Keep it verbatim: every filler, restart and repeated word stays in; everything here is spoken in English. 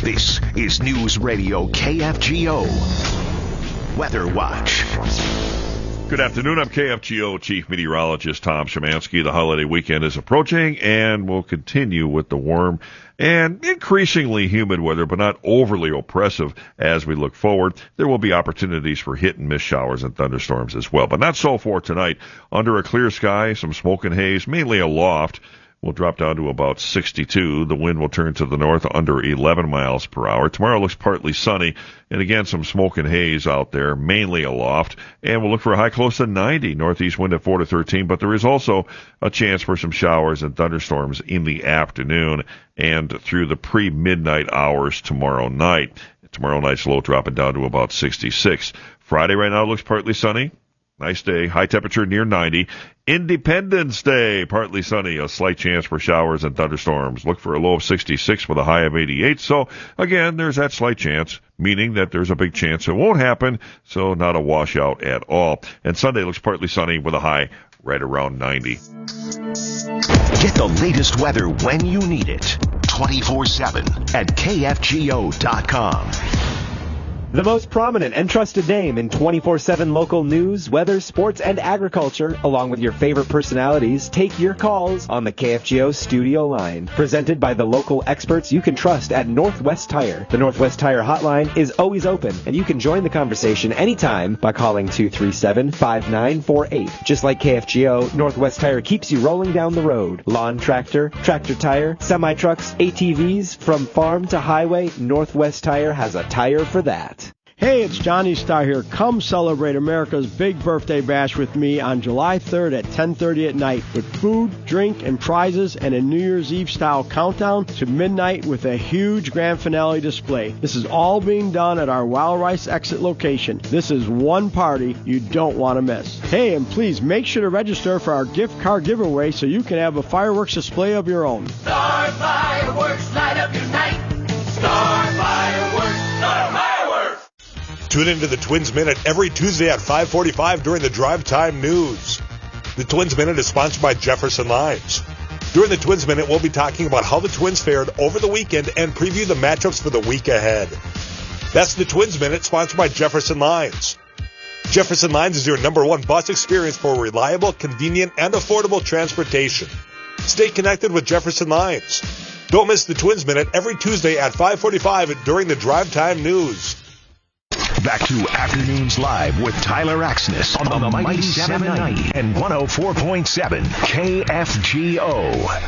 This is News Radio K F G O Weather Watch. Good afternoon. I'm K F G O Chief Meteorologist Tom Szymanski. The holiday weekend is approaching, and we'll continue with the warm and increasingly humid weather, but not overly oppressive as we look forward. There will be opportunities for hit and miss showers and thunderstorms as well, but not so for tonight. Under a clear sky, some smoke and haze, mainly aloft. Will drop down to about sixty-two. The wind will turn to the north under eleven miles per hour. Tomorrow looks partly sunny, and again some smoke and haze out there, mainly aloft. And we'll look for a high close to ninety. Northeast wind at four to thirteen, but there is also a chance for some showers and thunderstorms in the afternoon and through the pre-midnight hours tomorrow night. Tomorrow night's low dropping down to about sixty-six. Friday right now looks partly sunny. Nice day, high temperature near ninety. Independence Day, partly sunny, a slight chance for showers and thunderstorms. Look for a low of sixty-six with a high of eighty-eight. So, again, there's that slight chance, meaning that there's a big chance it won't happen, so not a washout at all. And Sunday looks partly sunny with a high right around ninety. Get the latest weather when you need it, twenty-four seven at K F G O dot com. The most prominent and trusted name in twenty-four seven local news, weather, sports, and agriculture, along with your favorite personalities, take your calls on the K F G O studio line. Presented by the local experts you can trust at Northwest Tire. The Northwest Tire hotline is always open, and you can join the conversation anytime by calling two three seven, five nine four eight. Just like K F G O, Northwest Tire keeps you rolling down the road. Lawn tractor, tractor tire, semi-trucks, A T Vs, from farm to highway, Northwest Tire has a tire for that. Hey, it's Johnny Starr here. Come celebrate America's big birthday bash with me on July third at ten thirty at night with food, drink, and prizes and a New Year's Eve-style countdown to midnight with a huge grand finale display. This is all being done at our Wild Rice exit location. This is one party you don't want to miss. Hey, and please make sure to register for our gift card giveaway so you can have a fireworks display of your own. Star Fireworks, light up your night. Star Fireworks, Star Fireworks. Tune into the Twins Minute every Tuesday at five forty-five during the Drive Time News. The Twins Minute is sponsored by Jefferson Lines. During the Twins Minute, we'll be talking about how the Twins fared over the weekend and preview the matchups for the week ahead. That's the Twins Minute, sponsored by Jefferson Lines. Jefferson Lines is your number one bus experience for reliable, convenient, and affordable transportation. Stay connected with Jefferson Lines. Don't miss the Twins Minute every Tuesday at five forty-five during the Drive Time News. Back to Afternoons Live with Tyler Axness on the Mighty seven ninety and one oh four point seven K F G O.